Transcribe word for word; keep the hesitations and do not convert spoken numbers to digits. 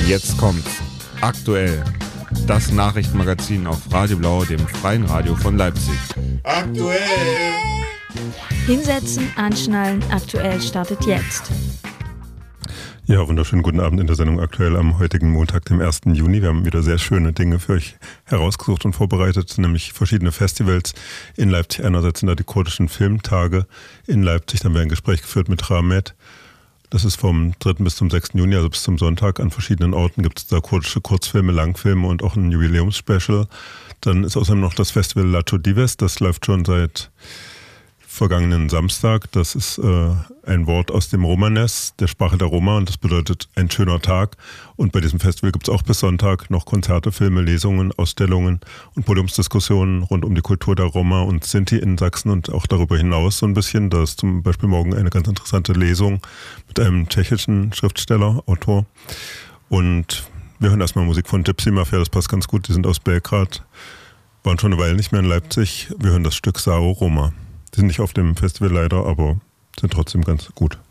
Jetzt kommt's. Aktuell. Das Nachrichtenmagazin auf Radio Blau, dem freien Radio von Leipzig. Aktuell! Hinsetzen, anschnallen, aktuell startet jetzt. Ja, wunderschönen guten Abend in der Sendung Aktuell am heutigen Montag, dem ersten Juni. Wir haben wieder sehr schöne Dinge für euch herausgesucht und vorbereitet, nämlich verschiedene Festivals in Leipzig. Einerseits sind da die kurdischen Filmtage in Leipzig, dann haben wir ein Gespräch geführt mit Rahmet. Das ist vom dritten bis zum sechsten Juni, also bis zum Sonntag. An verschiedenen Orten gibt es da kurdische Kurzfilme, Langfilme und auch ein Jubiläumsspecial. Dann ist außerdem noch das Festival Laço Dives, das läuft schon seit vergangenen Samstag. Das ist äh, ein Wort aus dem Romanes, der Sprache der Roma, und das bedeutet ein schöner Tag. Und bei diesem Festival gibt es auch bis Sonntag noch Konzerte, Filme, Lesungen, Ausstellungen und Podiumsdiskussionen rund um die Kultur der Roma und Sinti in Sachsen und auch darüber hinaus so ein bisschen. Da ist zum Beispiel morgen eine ganz interessante Lesung mit einem tschechischen Schriftsteller, Autor. Und wir hören erstmal Musik von Gypsy Mafia, das passt ganz gut. Die sind aus Belgrad, waren schon eine Weile nicht mehr in Leipzig. Wir hören das Stück Sao Roma. Die sind nicht auf dem Festival leider, aber sind trotzdem ganz gut.